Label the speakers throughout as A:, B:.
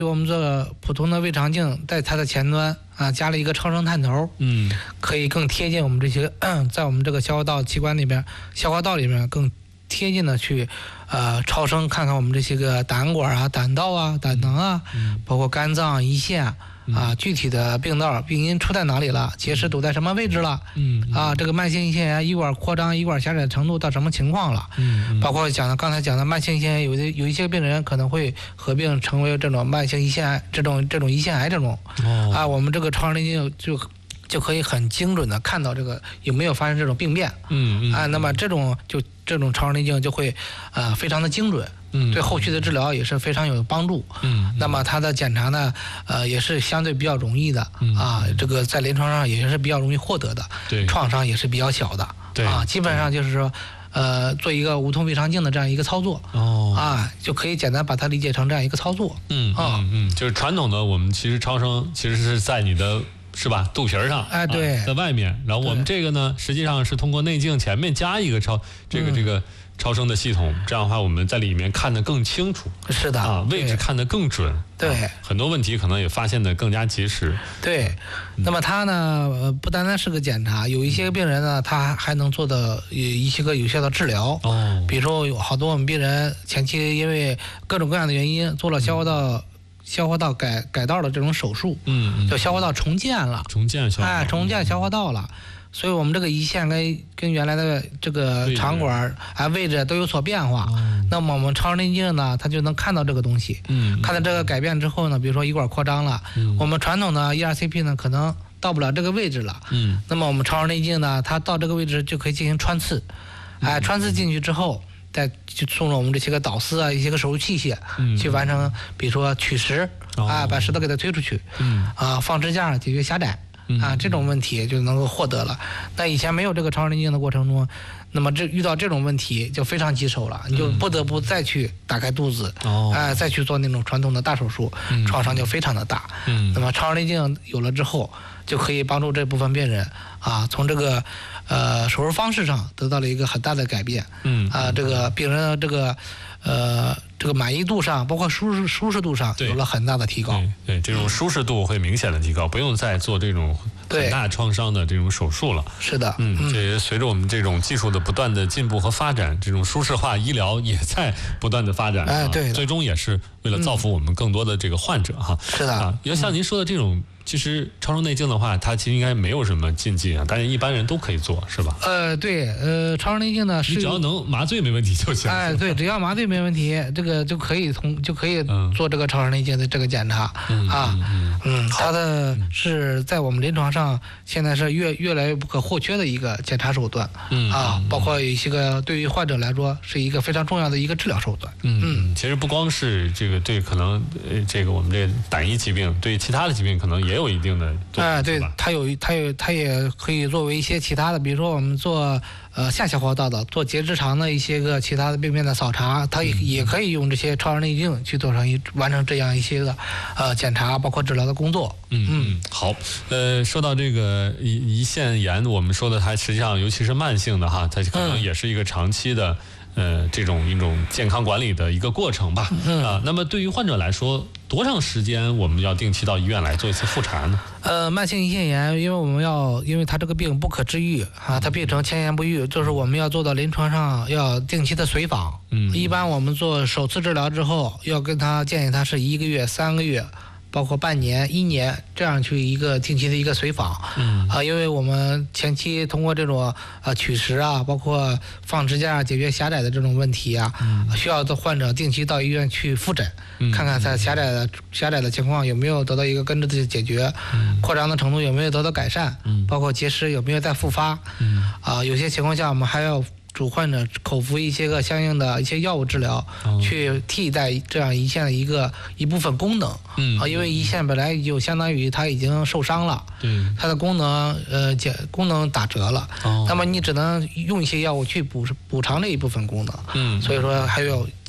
A: 我们这个普通的胃肠镜在它的前端啊加了一个超声探头，可以更贴近我们这些在我们这个消化道器官里边，消化道里面更贴近的去超声看看我们这些个胆管啊、胆道啊、胆囊啊，包括肝脏、胰腺啊，具体的病灶、病因出在哪里了，结石堵在什么位置了，这个慢性胰腺炎胰管扩张、胰管狭窄程度到什么情况了，包括刚才讲的慢性胰腺炎，有一些病人可能会合并成为这种慢性胰腺癌，这种胰腺癌这种，我们这个超声镜就可以很精准的看到这个有没有发生这种病变，那么这种超声镜就会非常的精准。对后续的治疗也是非常有帮助。那么它的检查呢，也是相对比较容易的这个在临床上也是比较容易获得的，创伤也是比较小的，基本上就是说，做一个无痛胃肠镜的这样一个操作，就可以简单把它理解成这样一个操作。
B: 就是传统的我们其实超声其实是在你的。是吧？肚皮上，
A: 对，
B: 在外面。然后我们这个呢，实际上是通过内镜前面加一个这个超声的系统，这样的话我们在里面看得更清楚。
A: 是的，
B: 位置看得更准。
A: 对，
B: 很多问题可能也发现得更加及时。
A: 对，那么它呢，不单单是个检查，有一些病人呢，他还能做的一些个有效的治疗。比如说有好多我们病人前期因为各种各样的原因做了消化道改道的这种手术，叫消化道重建了，重建消化道了，所以我们这个胰腺跟原来的这个肠管位置都有所变化。那么我们超声镜呢，它就能看到这个东西，看到这个改变之后呢，比如说胰管扩张了，我们传统的 ERCP 呢可能到不了这个位置了，那么我们超声镜呢，它到这个位置就可以进行穿刺，穿刺进去之后。再去送入我们这些个导丝一些个手术器械，去完成，比如说取石，把石头给它推出去，放支架解决狭窄，这种问题就能够获得了。那以前没有这个超声镜的过程中，那么遇到这种问题就非常棘手了，你就不得不再去打开肚子，再去做那种传统的大手术，创伤就非常的大。那么超声镜有了之后，就可以帮助这部分病人从这个手术方式上得到了一个很大的改变。这个病人的这个满意度上，包括舒适度上有了很大的提高。
B: 对，这种舒适度会明显的提高，不用再做这种很大创伤的这种手术了。
A: 是的，
B: 这也随着我们这种技术的不断的进步和发展，这种舒适化医疗也在不断的发展。
A: 对，
B: 最终也是为了造福我们更多的这个患者
A: 是的，
B: 要像您说的这种。其实超声内镜的话，它其实应该没有什么禁忌但是一般人都可以做，是吧？
A: 对，超声内镜呢是
B: 只要能麻醉没问题就行。
A: 对，只要麻醉没问题，这个就可以做这个超声内镜的这个检查它的是在我们临床上现在是越来越不可或缺的一个检查手段包括一些个对于患者来说是一个非常重要的一个治疗手段。
B: 其实不光是这个对可能这个我们这个胆胰疾病，对其他的疾病可能也有一定的作用。
A: 对，它也可以作为一些其他的，比如说我们做下消化道的、做结直肠的一些个其他的病变的扫查，它也可以用这些超声内镜去完成这样一些个检查，包括治疗的工作。
B: 好，说到这个胰腺炎，我们说的它实际上尤其是慢性的它可能也是一个长期的。这种一种健康管理的一个过程吧。那么对于患者来说，多长时间我们要定期到医院来做一次复查呢？
A: 慢性胰腺炎，因为它这个病不可治愈它病程千言不愈，就是我们要做到临床上要定期的随访。一般我们做首次治疗之后，要跟他建议他是1个月、3个月。包括半年、1年这样去一个定期的一个随访，因为我们前期通过这种取石包括放支架解决狭窄的这种问题需要的患者定期到医院去复诊，看看他狭窄的情况有没有得到一个根治的解决，扩张的程度有没有得到改善，包括结石有没有再复发，有些情况下我们还要主患者口服一些个相应的一些药物治疗，去替代这样胰腺的一部分功能。因为胰腺本来就相当于它已经受伤了，它的功能打折了，那么你只能用一些药物去补偿这一部分功能。所以说还有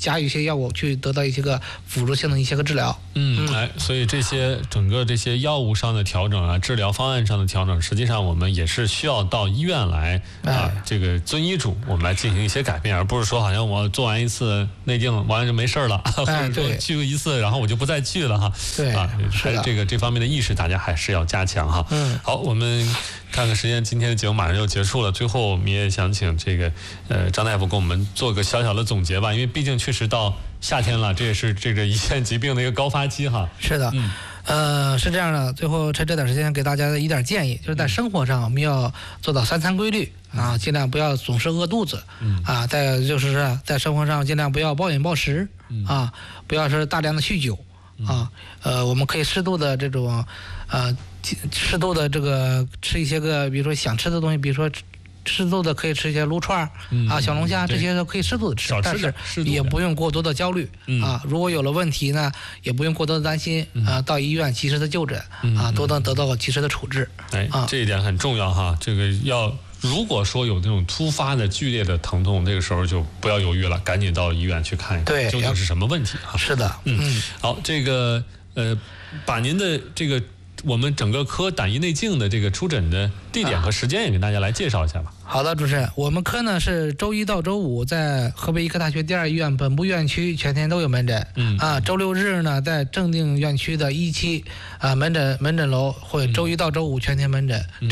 A: 加一些药物去得到一些个辅助性的一些个治疗。
B: 所以整个这些药物上的调整啊，治疗方案上的调整，实际上我们也是需要到医院来这个遵医嘱，我们来进行一些改变，而不是说好像我做完一次内镜完了就没事了，或者说去过一次然后我就不再去了哈。
A: 对
B: 这方面的意识大家还是要加强哈。好，我们看看时间，今天的节目马上就结束了。最后我们也想请这个张大夫给我们做个小小的总结吧，因为毕竟确实到夏天了，这也是这个胰腺疾病的一个高发期哈。
A: 是的，是这样的。最后趁这点时间给大家一点建议，就是在生活上我们要做到3餐规律啊，尽量不要总是饿肚子啊。再就是在生活上尽量不要暴饮暴食啊，不要是大量的酗酒啊。我们可以适度的这种适度的这个吃一些个，比如说想吃的东西，比如说适度的可以吃一些撸串啊、小龙虾，这些都可以适度的吃，但是也不用过多的焦虑啊。如果有了问题呢，也不用过多的担心啊，到医院及时的就诊啊，都能得到及时的处置。
B: 这一点很重要哈。这个如果说有那种突发的剧烈的疼痛，这个时候就不要犹豫了，赶紧到医院去看一看，究竟是什么问题哈。
A: 是的，
B: 好，这个把您的这个我们整个科胆胰内镜的这个出诊的地点和时间也给大家来介绍一下吧。
A: 好的，主持人，我们科呢是周一到周五在河北医科大学第2医院本部院区全天都有门诊。周六日呢在正定院区的1期门诊楼会周一到周五全天门诊。